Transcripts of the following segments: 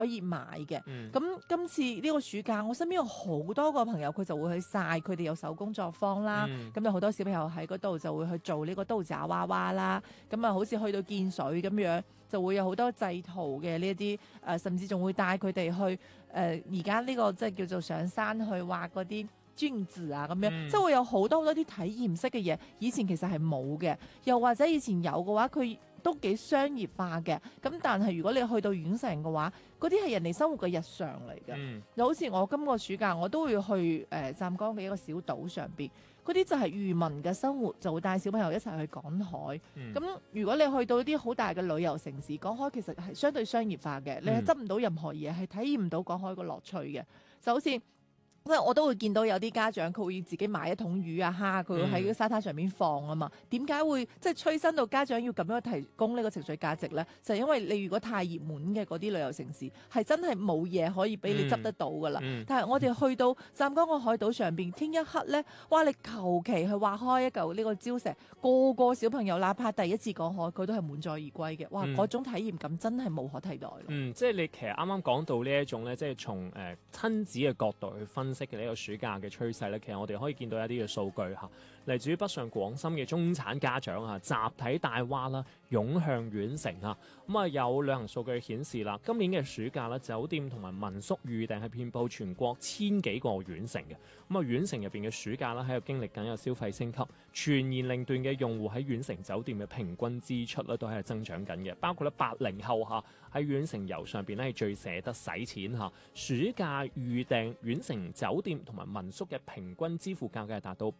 可以買嘅。咁今次呢個暑假，我身邊有好多個朋友，佢就會去晒，佢哋有手工作坊啦。咁有好多小朋友喺嗰度就會去做呢個刀爪娃娃啦。咁啊，好似去到見水咁樣，就會有好多製圖嘅呢一啲甚至仲會帶佢哋去而家呢個即係叫做上山去畫嗰啲磚字啊咁樣，即係會有好多啲體驗式嘅嘢。以前其實係冇嘅，又或者以前有嘅話，佢都幾商業化嘅。咁但係如果你去到縣城嘅話，嗰啲係人哋生活嘅日常嚟嘅。就好似我今個暑假我都會去湛江嘅一個小島上邊，嗰啲就係漁民嘅生活，就會帶小朋友一齊去趕海。咁如果你去到啲好大嘅旅遊城市，趕海其實係相對商業化嘅，你係執唔到任何嘢，係體驗唔到趕海個樂趣嘅。就好似即係我都會見到有啲家長佢會自己買一桶魚啊蝦，佢會喺個沙灘上面放啊嘛。點解會即係催生到家長要咁樣提供呢個情緒價值呢？就係因為你如果太熱門嘅嗰啲旅遊城市，係真係冇嘢可以俾你執得到噶啦。但係我哋去到湛江個海島上邊，天一黑呢，哇！你求其去畫開一嚿呢個礁石，個個小朋友哪怕第一次趕海，佢都係滿載而歸嘅。哇！嗰種體驗感真係無可替代咯。 即係你其實啱啱講到呢一種咧，即係從親子嘅角度去分析嘅呢個暑假嘅趨勢咧，其實我哋可以見到一啲嘅數據嚇，嚟自於北上廣深嘅中產家長啊，集體帶娃啦，湧向縣城啊。咁啊有旅行數據顯示啦，今年嘅暑假咧，酒店同埋民宿預訂係遍佈全國1000幾個縣城嘅。咁啊縣城入邊嘅暑假咧，喺度經歷緊有消費升級，全年齡段嘅用戶喺縣城酒店嘅平均支出咧都係增長緊嘅，包括咧80後嚇喺縣城遊上邊咧係最捨得使錢嚇。暑假預訂縣城酒店同埋民宿嘅平均支付價格係達到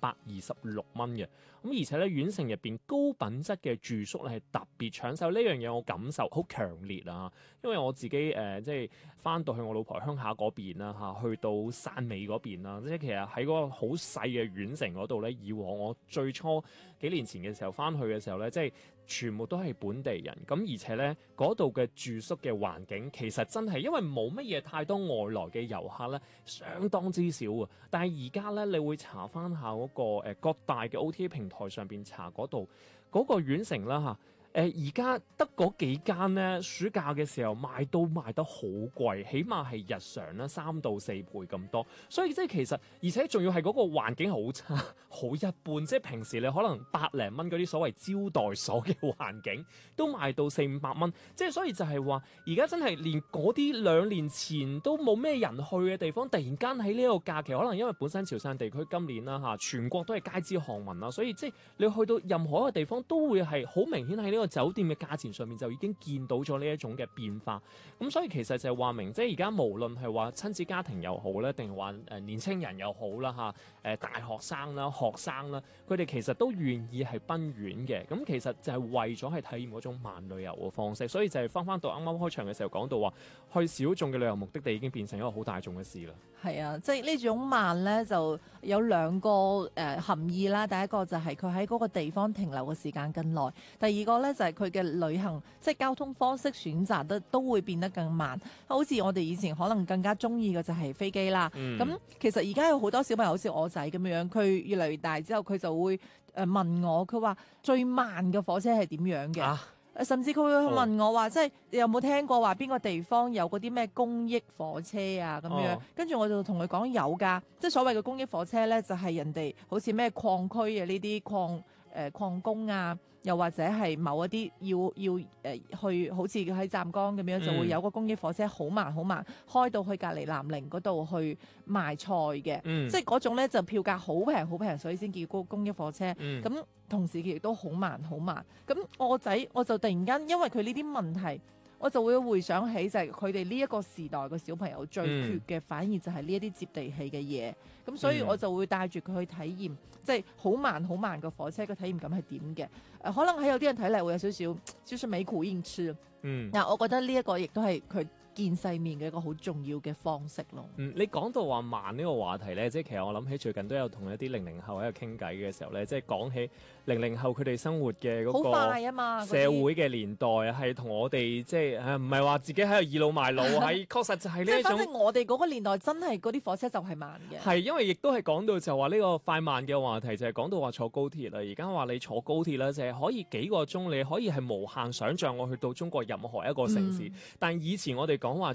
526蚊嘅。咁而且咧縣城入邊高品質嘅住宿咧係特別搶手，呢樣嘢我感受好強烈啊！因為我自己即係翻到去我老婆鄉下嗰邊啦嚇，去到汕尾嗰邊啦，即係其實喺嗰個好細嘅縣城嗰度咧，以往我最初幾年前嘅時候翻去嘅時候咧，即係全部都係本地人，咁而且咧嗰度嘅住宿嘅環境其實真係因為冇乜嘢太多外來嘅遊客咧，相當之少啊！但係而家咧，你會查翻下嗰個各大嘅 OTA 平台上邊查嗰度嗰個縣城啦嚇。而家得嗰幾間咧，暑假嘅時候賣得好貴，起碼係日常啦3到4倍咁多，所以即係其實，而且仲要係嗰個環境好差，好一般，即係平時你可能百零蚊嗰啲所謂招待所嘅環境，都賣到400-500蚊，即係所以就係話，而家真係連嗰啲2年前都冇咩人去嘅地方，突然間喺呢個假期，可能因為本身潮汕地區今年啦嚇，全國都係街知巷聞啦，所以即係你去到任何一個地方都會係好明顯喺呢個酒店嘅價錢上面就已經見到咗呢一種嘅變化，咁所以其實就係話明，即係而家無論係話親子家庭又好咧，定係話年青人又好啦嚇，大學生啦、學生啦，佢哋其實都願意係奔遠嘅，咁其實就係為咗係體驗嗰種慢旅遊嘅方式，所以就係翻到啱啱開場嘅時候講到話，去小眾嘅旅遊目的地已經變成一個好大眾嘅事啦。 係啊，即係呢種慢咧就有2個含義啦。第一個就係佢喺嗰個地方停留嘅時間更耐，第二個咧就係佢嘅旅行即係交通方式選擇得都會變得更慢。好似我哋以前可能更加中意嘅就係飛機啦。咁其實而家有好多小朋友好似我仔咁樣，佢越嚟越大之後，佢就會問我，佢話最慢嘅火車係點樣嘅？甚至佢會問我話，即係你有冇聽過話邊個地方有嗰啲咩公益火車啊咁樣？跟住我就同佢講有㗎，即係所謂嘅公益火車咧，就係人哋好似咩礦區嘅呢啲礦工啊，又或者係某一啲要去，好似喺湛江咁樣，就會有個公益火車好慢好慢，開到去隔離南寧嗰度去賣菜嘅，即係嗰種咧就票價好平好平，所以先叫公益火車。咁同時亦都好慢好慢。咁我個仔我就突然間因為佢呢啲問題，我就會回想起就係佢哋呢一個時代嘅小朋友最缺嘅，反而就係呢一啲接地氣嘅嘢。咁所以我就會帶住佢去體驗，即係好慢好慢嘅火車嘅體驗感係點嘅。可能喺有啲人睇嚟會有少少就是美苦言痴。嗱，我覺得呢一個亦都係佢見世面嘅一個好重要嘅方式咯。 你講到話慢呢個話題咧，即係其實我諗起最近都有同一啲00後喺度傾偈嘅時候咧，即係講起00後佢哋生活嘅嗰個好快啊嘛， 社會嘅年代係同我哋即係唔係話自己喺度倚老賣老，係確實就係呢一種。即係反正我哋嗰個年代真係嗰啲火車就係慢嘅。係因為亦都係講到就話呢個快慢嘅話題，就係講到話坐高鐵啦。而家話你坐高鐵啦，就係可以幾個鐘，你可以係無限想像我去到中國任何一個城市。但以前我哋講話